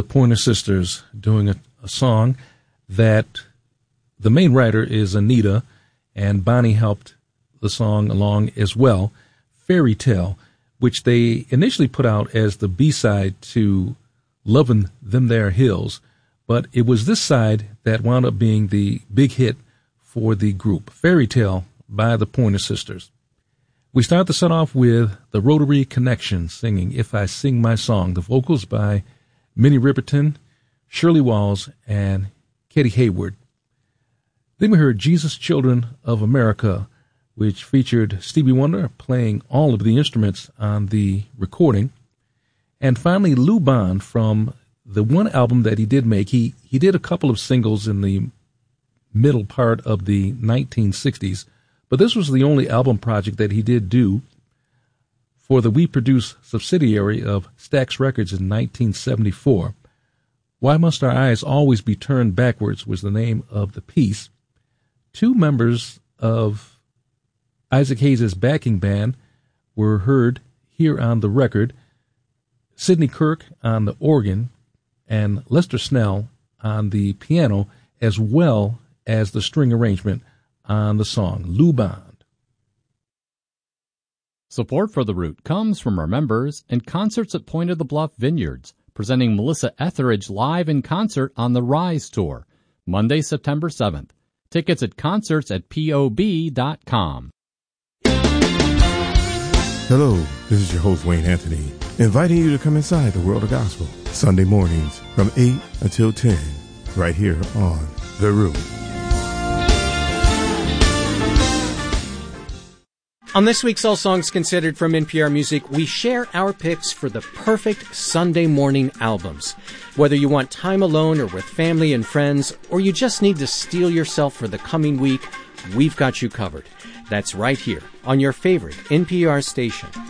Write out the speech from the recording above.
Pointer Sisters doing a song that the main writer is Anita, and Bonnie helped the song along as well, Fairy Tale, which they initially put out as the B-side to Lovin' Them There Hills, but it was this side that wound up being the big hit for the group, Fairy Tale by the Pointer Sisters. We start the set off with the Rotary Connection singing If I Sing My Song, the vocals by Minnie Riperton, Shirley Walls, and Katie Hayward. Then we heard Jesus Children of America, which featured Stevie Wonder playing all of the instruments on the recording. And finally, Lou Bond from the one album that he did make. He did a couple of singles in the middle part of the 1960s, but this was the only album project that he did do for the We Produce subsidiary of Stax Records in 1974. Why Must Our Eyes Always Be Turned Backwards was the name of the piece. Two members of Isaac Hayes' backing band were heard here on the record, Sidney Kirk on the organ and Lester Snell on the piano, as well as the string arrangement on the song, Lou Bond. Support for The Root comes from our members and Concerts at Point of the Bluff Vineyards, presenting Melissa Etheridge live in concert on the Rise Tour, Monday, September 7th. Tickets at concerts@pob.com. Hello, this is your host, Wayne Anthony, inviting you to come inside the world of gospel, Sunday mornings from 8 until 10, right here on The Root. On this week's All Songs Considered from NPR Music, we share our picks for the perfect Sunday morning albums. Whether you want time alone or with family and friends, or you just need to steel yourself for the coming week, we've got you covered. That's right here on your favorite NPR station.